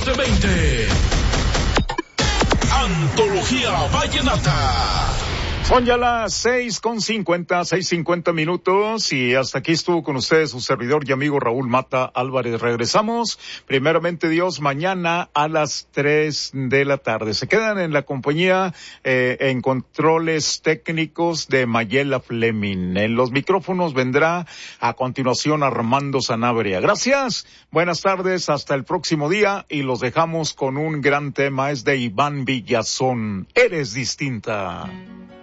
de 20. Antología Vallenata. Son ya las 6:50 minutos y hasta aquí estuvo con ustedes su servidor y amigo Raúl Mata Álvarez. Regresamos, primeramente Dios, mañana a las 3 de la tarde. Se quedan en la compañía en controles técnicos de Mayela Fleming. En los micrófonos vendrá a continuación Armando Sanabria. Gracias, buenas tardes, hasta el próximo día y los dejamos con un gran tema, es de Iván Villazón. Eres distinta.